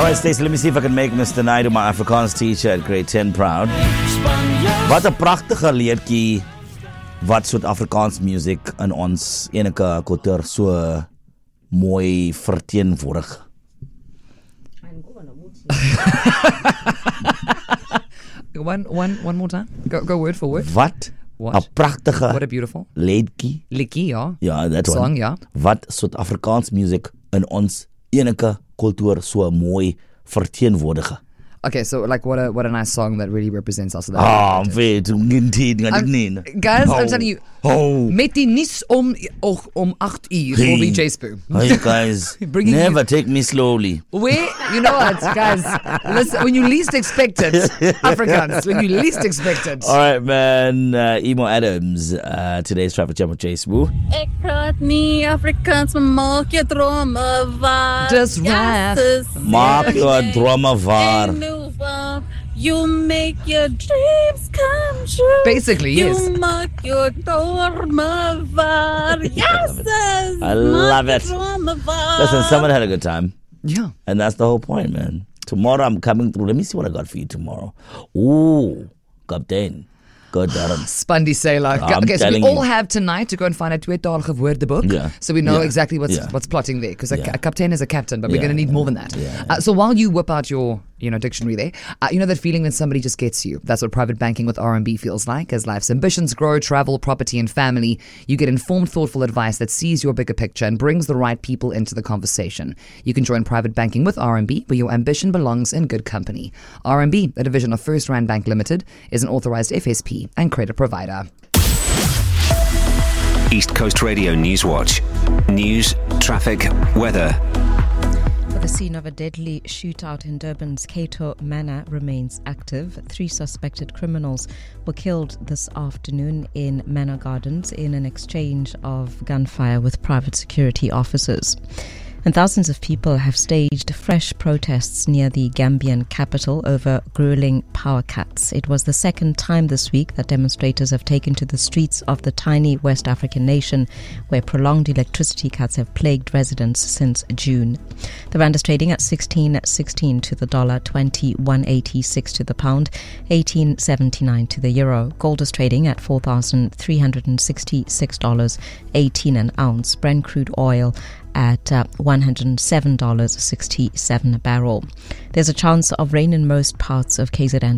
Alright, Stacey, let me see if I can make Mr. Naidu, my Afrikaans teacher at grade 10, proud. Wat 'n pragtige leertjie wat Suid-Afrikaans musiek in ons enige kultuur so mooi verteenwoordig. One more time. Go word for word. Wat 'n pragtige What a beautiful liedjie. liedjie, ja. Ja, that one. Song, ja. Wat Suid-Afrikaans musiek in ons enige kultuur so mooi verteenwoordig. Okay, so like what a nice song that really represents us. Guys, I'm telling you, met die nuus om 8 uur Hey. will be J-Spoo. Hey guys, Bringing never you- take me slowly. Where, you know what, guys, listen, when you least expect it, Afrikaans, when you least expect it. All right, man. Emo Adams, today's traffic jam with J-Spoo. Ek praat nie Afrikaans, maar maak jou drome waar. Just rap. Maak jou drome waar. You make your dreams come true. Basically, yes. You maak jou drome waar. Yes, I love it. Listen, someone had a good time. Yeah. And that's the whole point, man. Tomorrow I'm coming through. Let me see what I got for you tomorrow. Ooh, Captain. Good, Darren. Spundy Sailor. I'm Okay, so we telling all you. have tonight to go and find a tweetalige woordeboek. Yeah. So we know Yeah. exactly what's Yeah. plotting there. Because Yeah. a captain is a captain, but we're Yeah. going to need more than that. Yeah. So while you whip out your dictionary there, you know that feeling when somebody just gets you. That's what private banking with RMB feels like. As life's ambitions grow, travel, property, and family, you get informed, thoughtful advice that sees your bigger picture and brings the right people into the conversation. You can join private banking with RMB, where your ambition belongs in good company. RMB, a division of First Rand Bank Limited, is an authorized FSP and credit provider. East Coast Radio Newswatch. News, traffic, weather. The scene of a deadly shootout in Durban's Cato Manor remains active. 3 suspected criminals were killed this afternoon in Manor Gardens in an exchange of gunfire with private security officers. And thousands of people have staged fresh protests near the Gambian capital over grueling power cuts. It was the second time this week that demonstrators have taken to the streets of the tiny West African nation, where prolonged electricity cuts have plagued residents since June. The rand is trading at 16.16 to the dollar, 21.86 to the pound, 18.79 to the euro. Gold is trading at $4,366.18 an ounce. Brent crude oil at $107.67 a barrel. There's a chance of rain in most parts of KZN